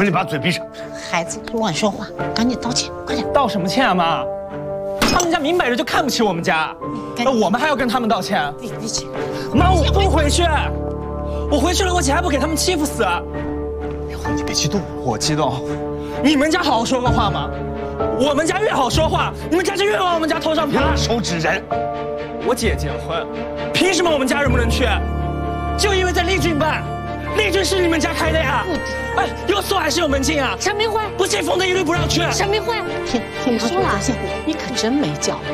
说你把嘴闭上！ 孩子乱说话，赶紧道歉，快点！ 道什么歉啊，妈？他们家明摆着就看不起我们家，我们还要跟他们道歉？ 你去， 妈，我不回去，我回去了，我姐还不给他们欺负死？ 你别激动， 我激动。你们家好好说过话吗？我们家越好说话，你们家就越往我们家头上爬。 手指人！ 我姐结婚，凭什么我们家人不能去？就因为在丽君办，丽君是你们家开的呀？哎，有锁还是有门禁啊？ 沈明辉， 不信封的一律不让去。 沈明辉， 听他说了，你可真没教养。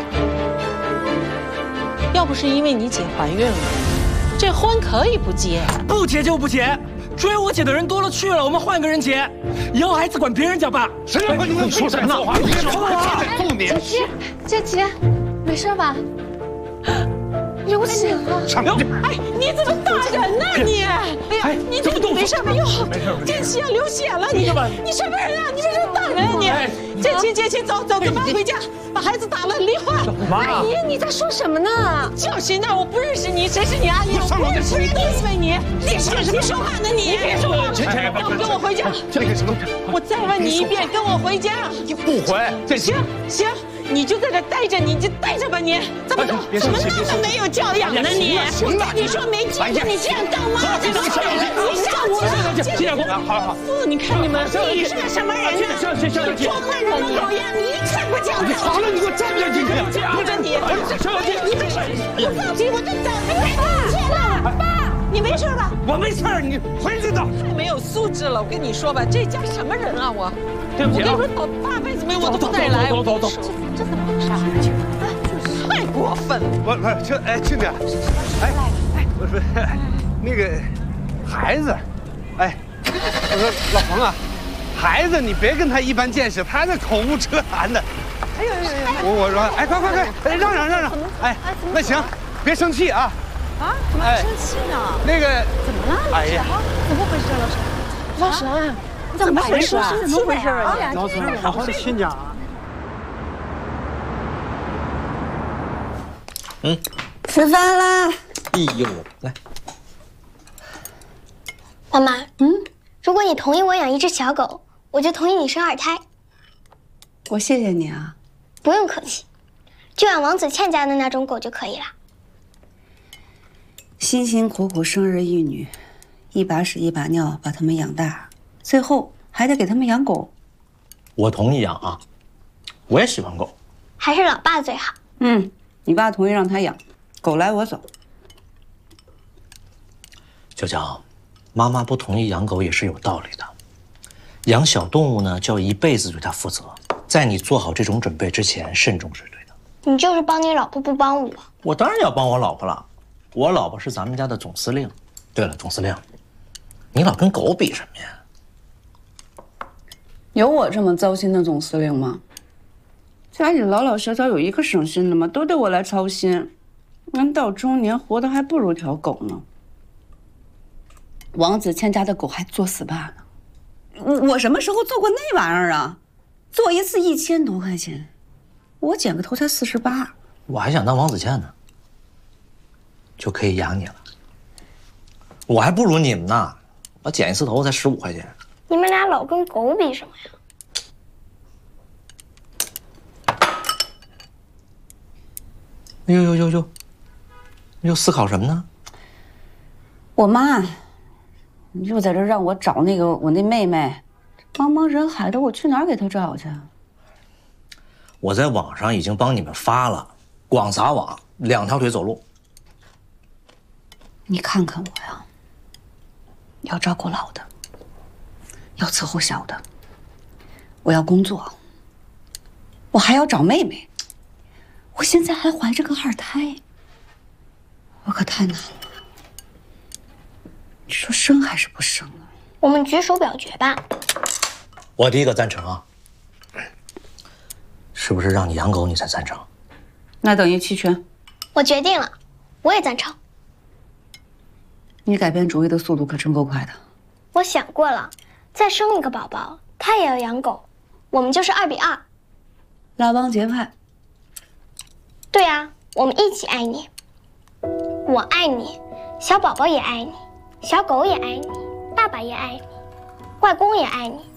要不是因为你姐怀孕了，这婚可以不结。 不结就不结，追我姐的人多了去了，我们换个人结。以后孩子管别人叫爸。 谁让你说什么呢？别说话！揍你！ 姐姐，没事吧？流血了！ 哎，你怎么打人呢你？哎呀，你没事吧？哟，见血流血了你！你什么人啊？你这是打人啊你！接亲，走，跟妈回家，把孩子打了离婚。 阿姨，你在说什么呢？ 叫谁呢？我不认识你，谁是你阿姨？我不认识你，弄死你！你说话呢你？你别说话了，要不跟我回家？我再问你一遍，跟我回家。 不回， 行，你就在这待着，你就待着吧你。怎么那么没有教养呢你？你说没教养，你这样当妈的，你上我了！好，你看你们，你是个什么人呢？装烂人的狗样，你一看不讲道理。 好了，你给我站着！ 不是你，你没事，不着急，我就等着你去了。爸，你没事吧？ 我没事，你回去走。 太没有素质了，我跟你说吧，这家什么人啊我？ 对不起啊！ 我跟你说，我八辈子没我都不带来。 走。 这怎么回事啊？太过分了！ 不是，亲家，不是那个孩子，我说老冯啊，孩子你别跟他一般见识，他这口无遮拦的。我说，快，让，那行，别生气啊。 啊？怎么生气呢？ 那个怎么了？ 哎呀， 怎么回事，老沈？你怎么回事啊？ 怎么回事啊？ 老总，好好的亲家。 吃饭啦！ 哎呦，来， 妈妈，如果你同意我养一只小狗，我就同意你生二胎。 我谢谢你啊。 不用客气，就养王子倩家的那种狗就可以了。 辛辛苦苦生儿育女，一把屎一把尿把他们养大，最后还得给他们养狗。 我同意养啊，我也喜欢狗。 还是老爸最好。 你爸同意让他养，狗来我走。 娇娇，妈妈不同意养狗也是有道理的。养小动物呢，就要一辈子对它负责，在你做好这种准备之前，慎重是对的。 你就是帮你老婆不帮我。 我当然要帮我老婆了，我老婆是咱们家的总司令。对了，总司令，你老跟狗比什么呀？ 有我这么糟心的总司令吗？家里老老小小有一个省心的吗？都得我来操心。人到中年，活得还不如条狗呢。王子倩家的狗还做 SPA 呢，我什么时候做过那玩意儿啊？做一次1000多块钱，我剪个头才48。 我还想当王子倩呢，就可以养你了。我还不如你们呢，我剪一次头才15块钱。 你们俩老跟狗比什么呀？ 又思考什么呢？ 我妈又在这让我找我那妹妹，茫茫人海的，我去哪儿给她找去？ 我在网上已经帮你们发了，广撒网，2条腿走路。 你看看我呀，要照顾老的，要伺候小的，我要工作，我还要找妹妹，我现在还怀着个2胎，我可太难了。你说生还是不生啊？ 我们举手表决吧。 我第一个赞成啊。是不是让你养狗你才赞成？ 那等于弃权。 我决定了，我也赞成。 你改变主意的速度可真够快的。 我想过了，再生一个宝宝，他也要养狗，我们就是2比2。 拉帮结派。 对啊，我们一起爱你。我爱你，小宝宝也爱你，小狗也爱你，爸爸也爱你，外公也爱你，